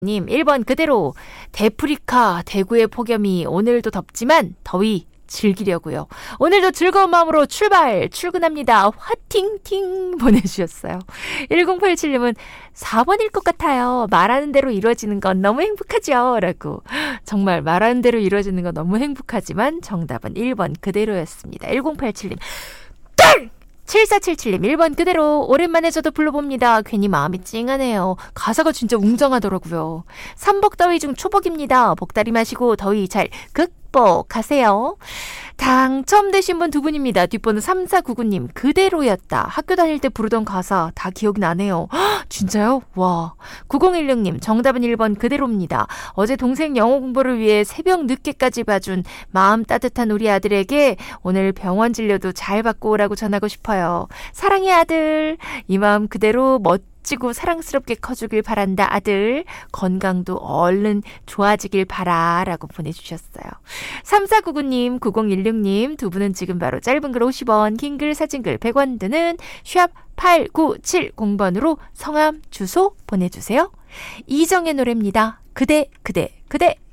님 1번 그대로 데프리카 대구의 폭염이 오늘도 덥지만 더위 즐기려고요. 오늘도 즐거운 마음으로 출근합니다. 화팅팅 보내주셨어요. 1087님은 4번일 것 같아요. 말하는 대로 이루어지는 건 너무 행복하죠. 라고. 정말 말하는 대로 이루어지는 건 너무 행복하지만 정답은 1번 그대로였습니다. 1087님 땡! 7477님 1번 그대로 오랜만에 저도 불러봅니다. 괜히 마음이 찡하네요. 가사가 진짜 웅장하더라고요. 삼복더위 중 초복입니다. 복다리 마시고 더위 잘 극복하세요. 당첨되신 분 두 분입니다. 뒷번호 3499님 그대로였다. 학교 다닐 때 부르던 가사 다 기억이 나네요. 헉, 진짜요? 와. 9016님 정답은 1번 그대로입니다. 어제 동생 영어 공부를 위해 새벽 늦게까지 봐준 마음 따뜻한 우리 아들에게 오늘 병원 진료도 잘 받고 오라고 전하고 싶어요. 사랑해 아들. 이 마음 그대로 멋지고 사랑스럽게 커주길 바란다 아들. 건강도 얼른 좋아지길 바라 라고 보내주셨어요. 3499님 9016님 두 분은 지금 바로 짧은 글 50원 긴 글 사진글 100원 드는 샵 8970번으로 성함 주소 보내주세요. 이정의 노래입니다. 그대